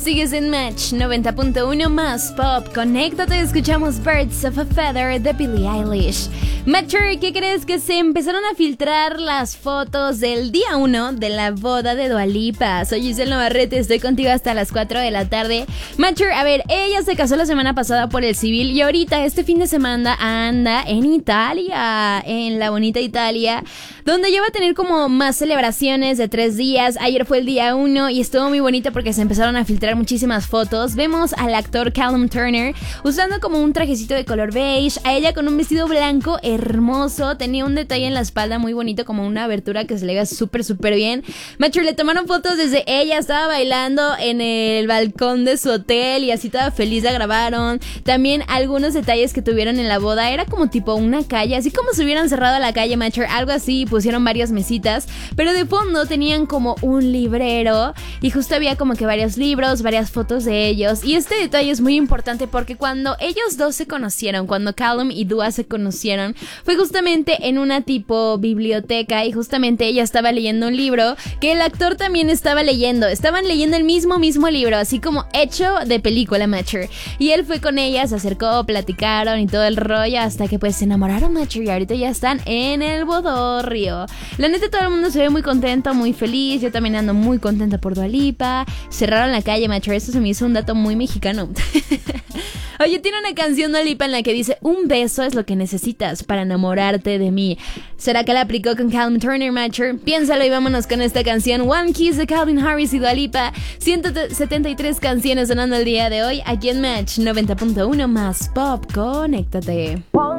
Sigues en Match 90.1 más pop. Conéctate, escuchamos Birds of a Feather de Billie Eilish. Matcher, ¿qué crees? Que se empezaron a filtrar las fotos del día 1 de la boda de Dua Lipa. Soy Giselle Navarrete, estoy contigo hasta las 4 de la tarde. Matcher, a ver, ella se casó la semana pasada por el civil y ahorita este fin de semana anda en Italia, en la bonita Italia, donde ya va a tener como más celebraciones de 3 días. Ayer fue el día 1 y estuvo muy bonito porque se empezaron a filtrar muchísimas fotos. Vemos al actor Callum Turner usando como un trajecito de color beige, a ella con un vestido blanco hermoso, tenía un detalle en la espalda muy bonito, como una abertura que se le ve súper bien. Macho, le tomaron fotos desde ella, estaba bailando en el balcón de su hotel y así toda feliz la grabaron. También algunos detalles que tuvieron en la boda, era como tipo una calle, así como si hubieran cerrado la calle, Macho, algo así, pusieron varias mesitas, pero de fondo tenían como un librero y justo había como que varios libros, varias fotos de ellos. Y este detalle es muy importante porque cuando ellos dos se conocieron, cuando Callum y Dua se conocieron, fue justamente en una tipo biblioteca y justamente ella estaba leyendo un libro que el actor también estaba leyendo. Estaban leyendo el mismo libro, así como hecho de película, Matcher. Y él fue con ella, se acercó, platicaron y todo el rollo hasta que pues se enamoraron, Matcher, y ahorita ya están en el bodorrio. La neta, todo el mundo se ve muy contento, muy feliz. Yo también ando muy contenta por Dua Lipa. Cerraron la calle, Matcher. Esto se me hizo un dato muy mexicano. Oye, tiene una canción Dua Lipa en la que dice: un beso es lo que necesitas para enamorarte de mí. ¿Será que la aplicó con Callum Turner, Matcher? Piénsalo y vámonos con esta canción One Kiss de Calvin Harris y Dua Lipa. 173 canciones sonando el día de hoy aquí en Match 90.1 más pop. Conéctate.